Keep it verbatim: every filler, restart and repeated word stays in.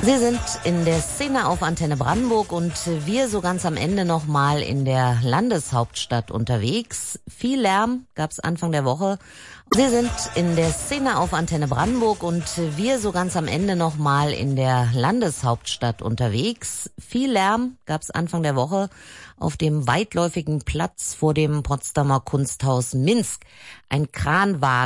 Sie sind in der Szene auf Antenne Brandenburg und wir so ganz am Ende nochmal in der Landeshauptstadt unterwegs. Viel Lärm gab es Anfang der Woche. Sie sind in der Szene auf Antenne Brandenburg und wir so ganz am Ende nochmal in der Landeshauptstadt unterwegs. Viel Lärm gab es Anfang der Woche auf dem weitläufigen Platz vor dem Potsdamer Kunsthaus Minsk. Ein Kranwagen